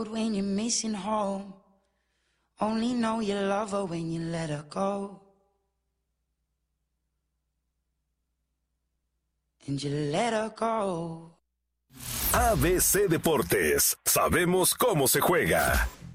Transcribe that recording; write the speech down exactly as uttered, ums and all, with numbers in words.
When you're missing home, only know you love her when you let her go. And you let her go. A B C Deportes, sabemos cómo se juega.